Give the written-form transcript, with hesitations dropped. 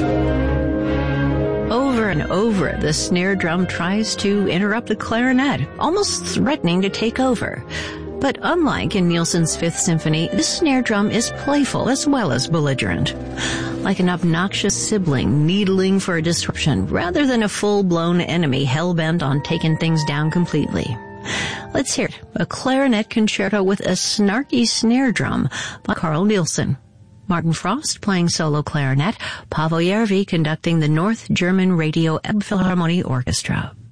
Over and over, the snare drum tries to interrupt the clarinet, almost threatening to take over. But unlike in Nielsen's Fifth Symphony, this snare drum is playful as well as belligerent. Like an obnoxious sibling needling for a disruption, rather than a full-blown enemy hell-bent on taking things down completely. Let's hear it, a clarinet concerto with a snarky snare drum by Carl Nielsen. Martin Frost playing solo clarinet, Paavo Järvi conducting the North German Radio Elbphilharmonie Orchestra.